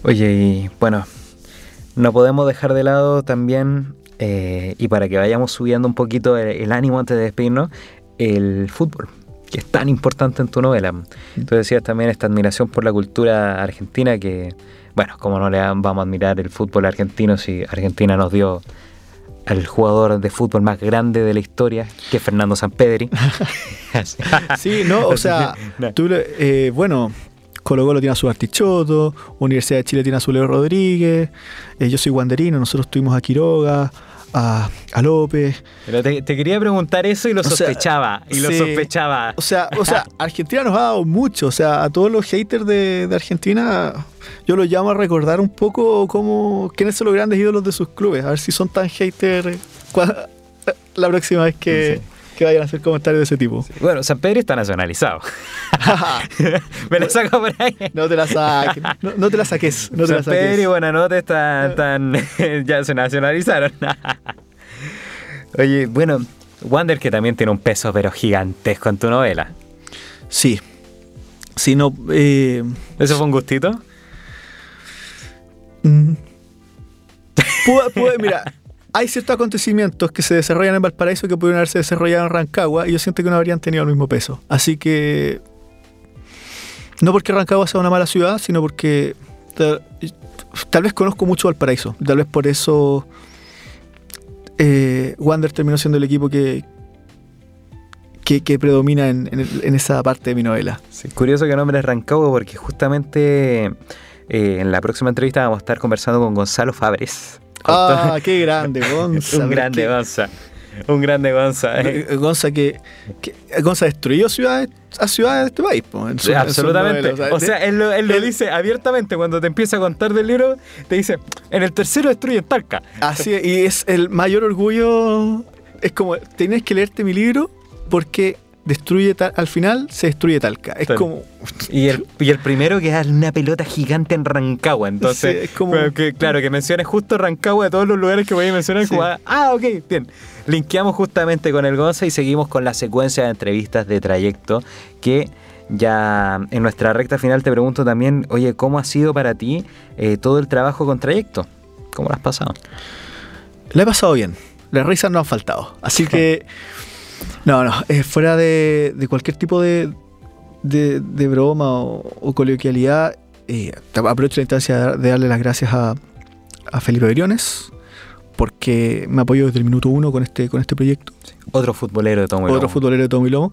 Oye, y bueno, no podemos dejar de lado también, y para que vayamos subiendo un poquito el ánimo antes de despedirnos, el fútbol, que es tan importante en tu novela. Tú decías también esta admiración por la cultura argentina que, bueno, como no le vamos a admirar el fútbol argentino si Argentina nos dio al jugador de fútbol más grande de la historia, que es Fernando Sampedri. Sí, no, o sea, tú, bueno, Colo-Colo tiene a su Artichoto, Universidad de Chile tiene a su Leo Rodríguez, yo soy wanderino, nosotros tuvimos a Quiroga, a López. Pero te quería preguntar eso y lo sospechaba. O sea, Argentina nos ha dado mucho. O sea, a todos los haters de Argentina, yo los llamo a recordar un poco quiénes son los grandes ídolos de sus clubes. A ver si son tan haters la próxima vez que vayan a hacer comentarios de ese tipo. Sí. Bueno, Sampedri está nacionalizado. Me la saco por ahí. No te la saques. No te la saques. Sampedri y Buenanote están ya se nacionalizaron. Oye, bueno, Wander, que también tiene un peso pero gigantesco en tu novela. Sí. Sí, no. ¿Eso fue un gustito? Mira. Hay ciertos acontecimientos que se desarrollan en Valparaíso que pudieron haberse desarrollado en Rancagua y yo siento que no habrían tenido el mismo peso. Así que, no porque Rancagua sea una mala ciudad, sino porque tal vez conozco mucho Valparaíso. Tal vez por eso Wander terminó siendo el equipo que predomina en esa parte de mi novela. Sí, curioso que nombres Rancagua porque justamente en la próxima entrevista vamos a estar conversando con Gonzalo Fabres. Qué grande, Gonza. Un grande Gonza. Gonza que Gonza destruyó ciudades de este país. Sí, absolutamente. O sea, él lo dice abiertamente cuando te empieza a contar del libro. Te dice, en el tercero destruyen Talca. Así es, y es el mayor orgullo. Es como, tenés que leerte mi libro porque al final se destruye Talca. Es como... Y el primero que es una pelota gigante en Rancagua. Entonces, sí, es como... que menciones justo Rancagua de todos los lugares que voy a mencionar. Sí. Como, ok, bien. Linkeamos justamente con el Gonza y seguimos con la secuencia de entrevistas de Trayecto, que ya en nuestra recta final te pregunto también, oye, ¿cómo ha sido para ti todo el trabajo con Trayecto? ¿Cómo lo has pasado? La he pasado bien. Las risas no han faltado. Así que... No, fuera de cualquier tipo de broma o coloquialidad, aprovecho la instancia de darle las gracias a Felipe Briones, porque me apoyó desde el minuto 1 con este proyecto. Sí. Otro futbolero de tomo y lomo.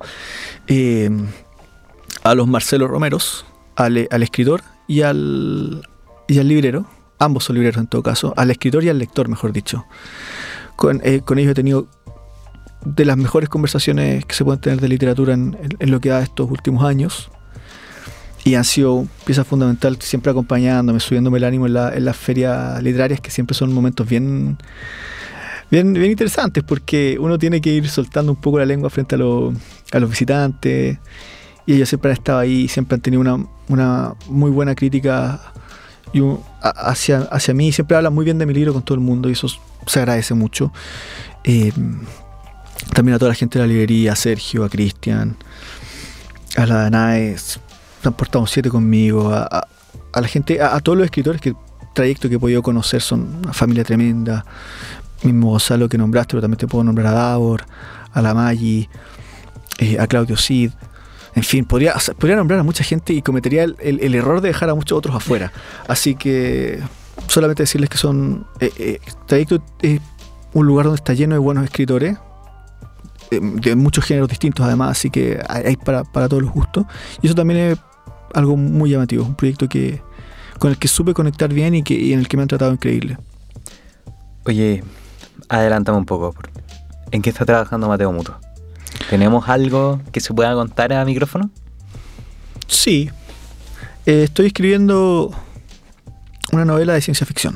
A los Marcelo Romeros, al escritor y al librero, ambos son libreros en todo caso, al escritor y al lector, mejor dicho. Con ellos he tenido de las mejores conversaciones que se pueden tener de literatura en lo que da estos últimos años, y han sido pieza fundamental, siempre acompañándome, subiéndome el ánimo en las ferias literarias, que siempre son momentos bien interesantes, porque uno tiene que ir soltando un poco la lengua frente a los visitantes, y ellos siempre han estado ahí, siempre han tenido una muy buena crítica hacia mí, siempre hablan muy bien de mi libro con todo el mundo, y eso se agradece mucho. También a toda la gente de la librería, a Sergio, a Cristian, a la Danae, se han portado 7 conmigo, a la gente, a todos los escritores Trayecto que he podido conocer, son una familia tremenda. Mismo Gonzalo que nombraste, pero también te puedo nombrar a Davor, a la Maggi, a Claudio Cid. En fin, podría nombrar a mucha gente y cometería el error de dejar a muchos otros afuera. Así que solamente decirles que Trayecto es un lugar donde está lleno de buenos escritores, de muchos géneros distintos además, así que hay para todos los gustos, y eso también es algo muy llamativo, un proyecto con el que supe conectar bien y en el que me han tratado increíble. Oye, adelántame un poco, ¿en qué está trabajando Mateo Muto? ¿Tenemos algo que se pueda contar a micrófono? Sí, estoy escribiendo una novela de ciencia ficción.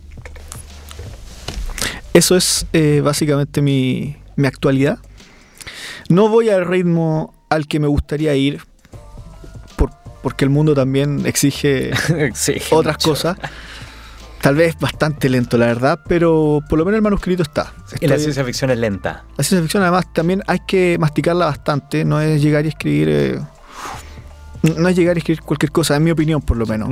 Eso es básicamente mi actualidad. No voy al ritmo al que me gustaría ir, porque el mundo también exige otras cosas. Tal vez bastante lento, la verdad, pero por lo menos el manuscrito está. Y la ciencia ficción es lenta. La ciencia ficción además también hay que masticarla bastante, no es llegar y escribir cualquier cosa, en mi opinión por lo menos.